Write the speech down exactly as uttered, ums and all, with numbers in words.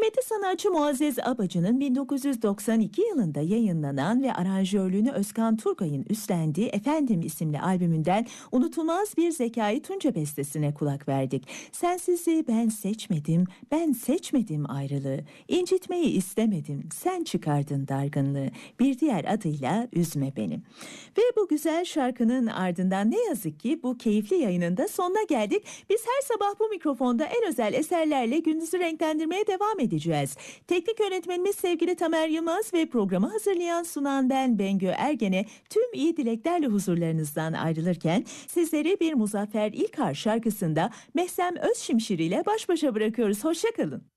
Kıymetli sanatçı Muazzez Abacı'nın bin dokuz yüz doksan iki yılında yayınlanan ve aranjörlüğünü Özkan Turgay'ın üstlendiği Efendim isimli albümünden unutulmaz bir Zekai Tunca bestesine kulak verdik. Sensizliği ben seçmedim, ben seçmedim ayrılığı. İncitmeyi istemedim, sen çıkardın dargınlığı. Bir diğer adıyla Üzme Beni. Ve bu güzel şarkının ardından ne yazık ki bu keyifli yayının da sonuna geldik. Biz her sabah bu mikrofonda en özel eserlerle gününüzü renklendirmeye devam edeceğiz. Teknik yönetmenimiz sevgili Tamer Yılmaz ve programı hazırlayan sunan ben Bengü Ergen'e tüm iyi dileklerle huzurlarınızdan ayrılırken sizleri bir Muzaffer İlkar şarkısında Mehsem Özşimşir ile baş başa bırakıyoruz. Hoşça kalın.